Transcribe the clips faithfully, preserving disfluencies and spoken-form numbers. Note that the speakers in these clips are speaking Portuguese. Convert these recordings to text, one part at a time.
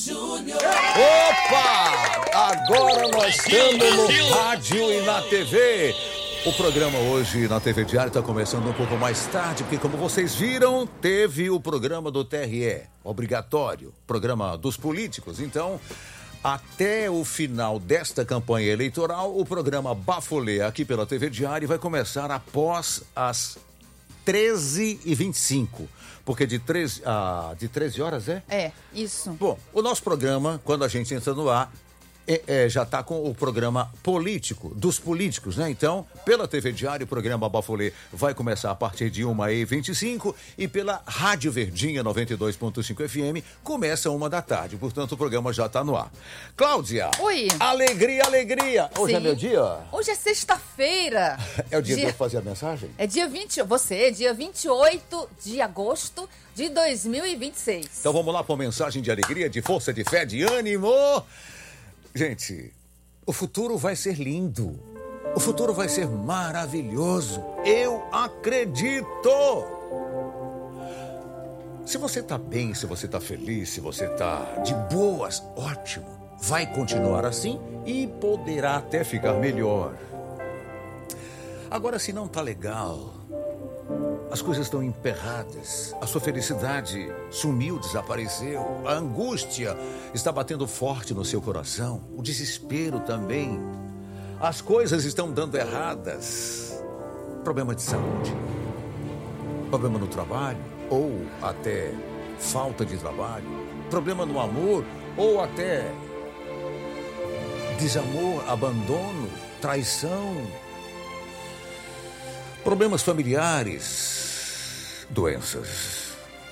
Júnior. Opa! Agora nós estamos no rádio e na T V. O programa hoje na T V Diário está começando um pouco mais tarde, porque como vocês viram, teve o programa do T R E, obrigatório, programa dos políticos. Então, até o final desta campanha eleitoral, o programa Bafôlê aqui pela T V Diário vai começar após as treze e vinte e cinco. Porque de treze, ah, de treze horas é? É, isso. Bom, o nosso programa, quando a gente entra no ar, É, é, já está com o programa político, dos políticos, né? Então, pela T V Diário, o programa Bafôlê vai começar a partir de uma e vinte e cinco e pela Rádio Verdinha noventa e dois ponto cinco F M começa uma da tarde, portanto o programa já está no ar. Cláudia! Oi! Alegria, alegria! Hoje Sim. é meu dia? Hoje é sexta-feira. É o dia, dia... de eu fazer a mensagem? É dia vinte, você, dia vinte e oito de agosto de dois mil e vinte e seis. Então vamos lá para uma mensagem de alegria, de força, de fé, de ânimo. Gente, o futuro vai ser lindo. O futuro vai ser maravilhoso. Eu acredito. Se você tá bem, se você tá feliz, se você tá de boas, ótimo. Vai continuar assim e poderá até ficar melhor. Agora, se não tá legal, as coisas estão emperradas, a sua felicidade sumiu, desapareceu, a angústia está batendo forte no seu coração, o desespero também, as coisas estão dando erradas, problema de saúde, problema no trabalho ou até falta de trabalho, problema no amor ou até desamor, abandono, traição, problemas familiares, doenças.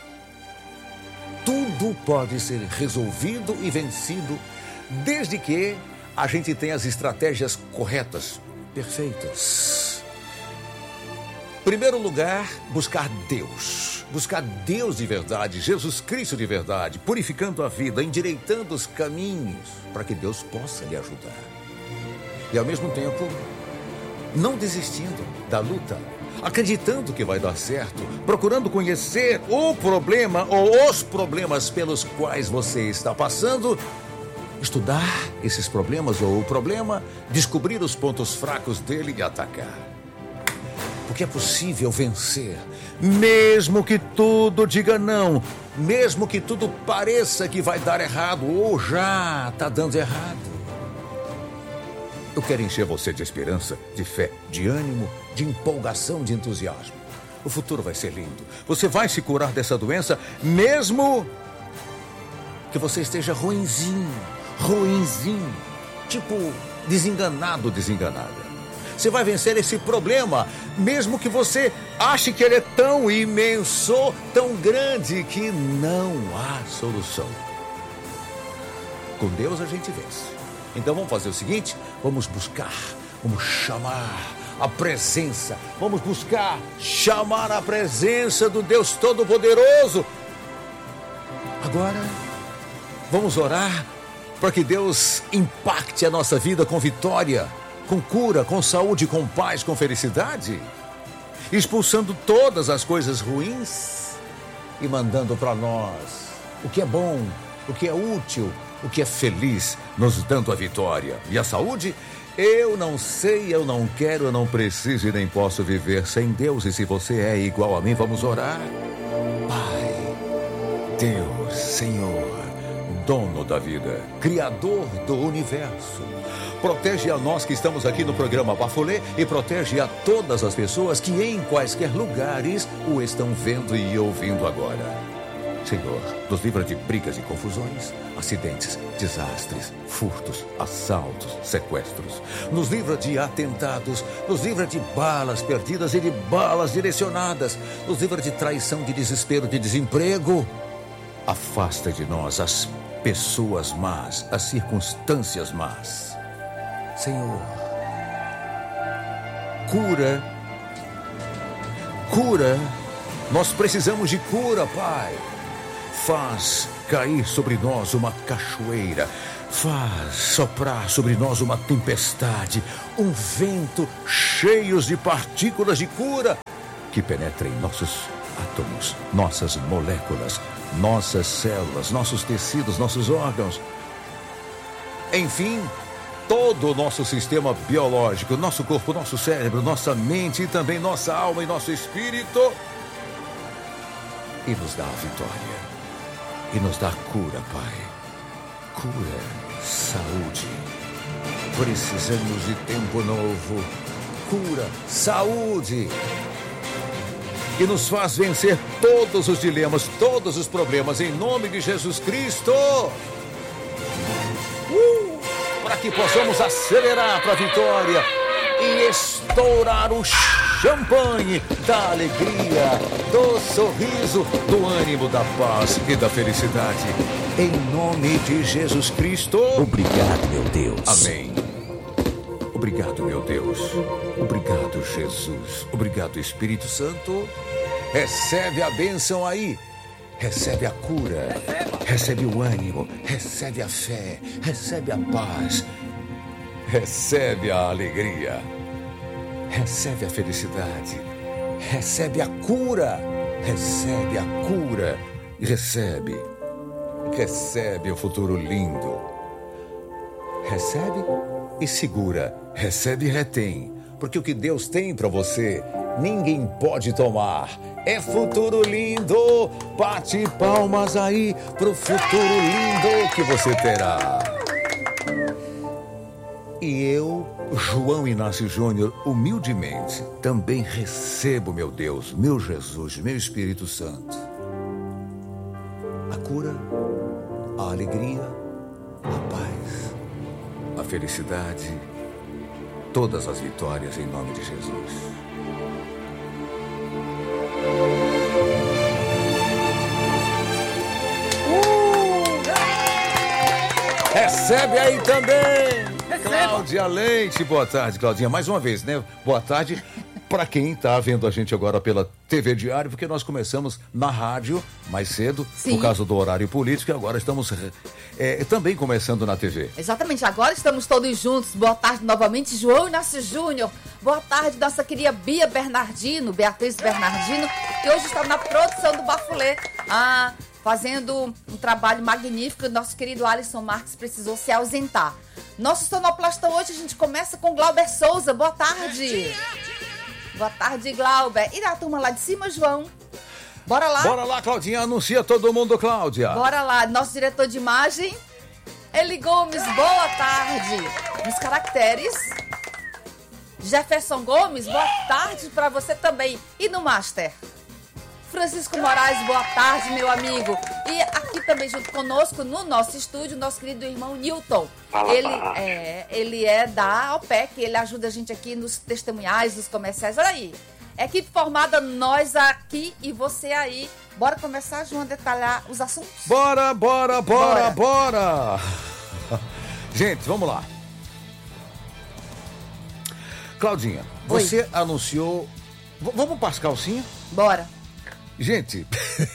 Tudo pode ser resolvido e vencido desde que a gente tenha as estratégias corretas, perfeitas. Primeiro lugar, buscar Deus. Buscar Deus de verdade, Jesus Cristo de verdade, purificando a vida, endireitando os caminhos para que Deus possa lhe ajudar. E ao mesmo tempo, não desistindo da luta, acreditando que vai dar certo, procurando conhecer o problema ou os problemas pelos quais você está passando, estudar esses problemas ou o problema, descobrir os pontos fracos dele e atacar. Porque é possível vencer, mesmo que tudo diga não, mesmo que tudo pareça que vai dar errado ou já está dando errado. Eu quero encher você de esperança, de fé, de ânimo, de empolgação, de entusiasmo. O futuro vai ser lindo. Você vai se curar dessa doença, mesmo que você esteja ruinzinho, ruinzinho, tipo desenganado, desenganada. Você vai vencer esse problema, mesmo que você ache que ele é tão imenso, tão grande, que não há solução. Com Deus a gente vence. Então vamos fazer o seguinte, vamos buscar, vamos chamar a presença, vamos buscar, chamar a presença do Deus Todo-Poderoso. Agora, vamos orar para que Deus impacte a nossa vida com vitória, com cura, com saúde, com paz, com felicidade, expulsando todas as coisas ruins e mandando para nós o que é bom, o que é útil, o que é feliz, nos dando a vitória. E a saúde? Eu não sei, eu não quero, eu não preciso e nem posso viver sem Deus. E se você é igual a mim, vamos orar. Pai, Deus, Senhor, dono da vida, Criador do universo, protege a nós que estamos aqui no programa Bafôlê e protege a todas as pessoas que em quaisquer lugares o estão vendo e ouvindo agora. Senhor, nos livra de brigas e confusões, acidentes, desastres, furtos, assaltos, sequestros. Nos livra de atentados, nos livra de balas perdidas e de balas direcionadas. Nos livra de traição, de desespero, de desemprego. Afasta de nós as pessoas más, as circunstâncias más. Senhor, cura, cura, nós precisamos de cura, Pai. Faz cair sobre nós uma cachoeira, faz soprar sobre nós uma tempestade, um vento cheios de partículas de cura que penetrem em nossos átomos, nossas moléculas, nossas células, nossos tecidos, nossos órgãos. Enfim, todo o nosso sistema biológico, nosso corpo, nosso cérebro, nossa mente e também nossa alma e nosso espírito. E nos dá a vitória. E nos dá cura, Pai. Cura, saúde. Precisamos de tempo novo. Cura, saúde. E nos faz vencer todos os dilemas, todos os problemas, em nome de Jesus Cristo. Uh, para que possamos acelerar para a vitória e estourar o champanhe da alegria, do sorriso, do ânimo, da paz e da felicidade. Em nome de Jesus Cristo. Obrigado, meu Deus. Amém. Obrigado, meu Deus. Obrigado, Jesus. Obrigado, Espírito Santo. Recebe a bênção aí. Recebe a cura. Recebe o ânimo. Recebe a fé. Recebe a paz. Recebe a alegria. Recebe a felicidade. Recebe a cura. Recebe a cura. E recebe. Recebe o futuro lindo. Recebe e segura. Recebe e retém. Porque o que Deus tem para você, ninguém pode tomar. É futuro lindo. Bate palmas aí pro futuro lindo que você terá. E eu, João Inácio Júnior, humildemente, também recebo, meu Deus, meu Jesus, meu Espírito Santo, a cura, a alegria, a paz, a felicidade, todas as vitórias em nome de Jesus. Uh! Recebe aí também! Cláudia Leite, boa tarde, Claudinha. Mais uma vez, né? Boa tarde para quem está vendo a gente agora pela T V Diário, porque nós começamos na rádio mais cedo, Sim. por causa do horário político, e agora estamos é, também começando na T V. Exatamente, agora estamos todos juntos. Boa tarde novamente, João Inácio Júnior. Boa tarde, nossa querida Bia Bernardino, Beatriz Bernardino, que hoje está na produção do Bafulê. Ah, fazendo um trabalho magnífico. Nosso querido Alisson Marques precisou se ausentar. Nosso sonoplasta hoje a gente começa com Glauber Souza. Boa tarde. Boa tarde, Glauber. E a turma lá de cima, João? Bora lá? Bora lá, Claudinha. Anuncia todo mundo, Cláudia. Bora lá. Nosso diretor de imagem, Eli Gomes. Boa tarde. Nos caracteres, Jefferson Gomes. Boa tarde para você também. E no Master, Francisco Moraes, boa tarde, meu amigo. E aqui também junto conosco, no nosso estúdio, nosso querido irmão Newton. Ele é, ele é da OPEC, ele ajuda a gente aqui nos testemunhais, nos comerciais. Olha aí, equipe formada, nós aqui e você aí. Bora começar, João, a detalhar os assuntos? Bora, bora, bora, bora. bora. Gente, vamos lá. Claudinha, Oi. Você anunciou... V- vamos para as calcinhas? Bora. Gente,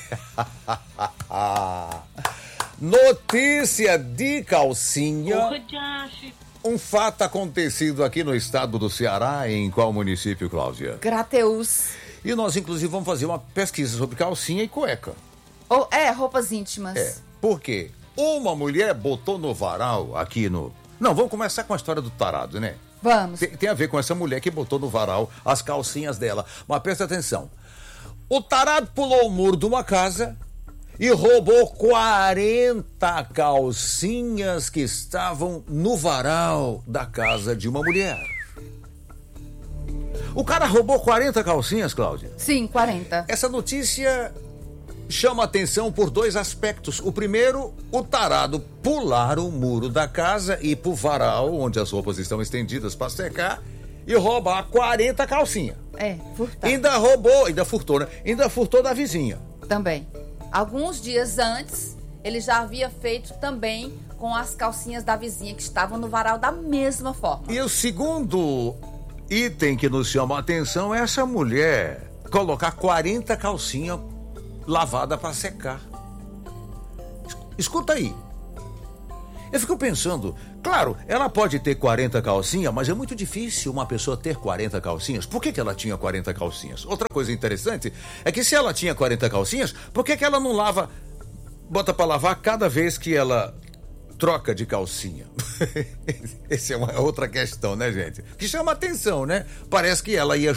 notícia de calcinha, um fato acontecido aqui no estado do Ceará, em qual município, Cláudia? Grateus. E nós, inclusive, vamos fazer uma pesquisa sobre calcinha e cueca. Oh, é, roupas íntimas. É, por quê? Uma mulher botou no varal aqui no... Não, vamos começar com a história do tarado, né? Vamos. Tem, tem a ver com essa mulher que botou no varal as calcinhas dela. Mas presta atenção. O tarado pulou o muro de uma casa e roubou quarenta calcinhas que estavam no varal da casa de uma mulher. O cara roubou quarenta calcinhas, Cláudia? Sim, quarenta. Essa notícia chama atenção por dois aspectos. O primeiro, o tarado pular o muro da casa e ir pro varal, onde as roupas estão estendidas para secar, e roubar quarenta calcinhas. É, furtar. Ainda roubou, ainda furtou, né? Ainda furtou da vizinha. Também. Alguns dias antes, ele já havia feito também com as calcinhas da vizinha que estavam no varal da mesma forma. E o segundo item que nos chama a atenção é essa mulher colocar quarenta calcinhas lavadas para secar. Escuta aí. Eu fico pensando, claro, ela pode ter quarenta calcinhas, mas é muito difícil uma pessoa ter quarenta calcinhas. Por que que ela tinha quarenta calcinhas? Outra coisa interessante é que se ela tinha quarenta calcinhas, por que que ela não lava, bota pra lavar cada vez que ela troca de calcinha? Essa é uma outra questão, né, gente? Que chama atenção, né? Parece que ela ia